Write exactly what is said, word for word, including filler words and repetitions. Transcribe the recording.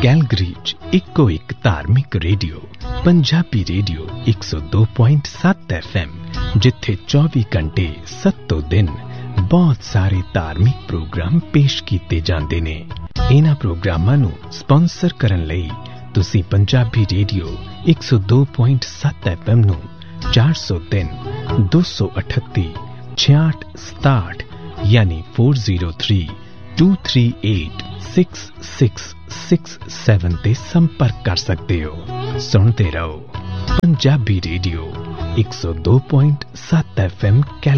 Calgary 'ਚ ਇੱਕੋ ਇੱਕ ਧਾਰਮਿਕ ਰੇਡੀਓ ਪੰਜਾਬੀ ਰੇਡੀਓ ਇੱਕ ਸੌ ਦੋ ਪੁਆਇੰਟ ਸੱਤ ਐਫ ਐਮ, ਜਿੱਥੇ ਚੌਵੀ ਘੰਟੇ ਸੱਤੋਂ ਦਿਨ ਬਹੁਤ ਸਾਰੇ ਧਾਰਮਿਕ ਪ੍ਰੋਗਰਾਮ ਪੇਸ਼ ਕੀਤੇ ਜਾਂਦੇ ਨੇ। ਇਹਨਾਂ ਪ੍ਰੋਗਰਾਮਾਂ ਨੂੰ ਸਪਾਂਸਰ ਕਰਨ ਲਈ ਤੁਸੀਂ ਪੰਜਾਬੀ ਰੇਡੀਓ ਇੱਕ ਸੌ ਦੋ ਪੁਆਇੰਟ ਸੱਤ ਐਫ ਐਮ ਨੂੰ ਚਾਰ ਸੌ ਤਿੰਨ ਦੋ ਸੌ ਅਠੱਤੀ ਛਿਆਹਠ ਸਤਾਹਠ ਯਾਨੀ ਚਾਰ ਜ਼ੀਰੋ ਤਿੰਨ ਦੋ ਤਿੰਨ ਅੱਠ ਛੇ ਛੇ ਛੇ ਸੱਤ ਤੇ ਸੰਪਰਕ ਕਰ ਸਕਦੇ ਹੋ। ਸੁਣਦੇ ਰਹੋ ਪੰਜਾਬੀ ਰੇਡੀਓ ਇੱਕ ਸੌ ਦੋ ਪੁਆਇੰਟ ਸੱਤ ਐਫ ਐਮ।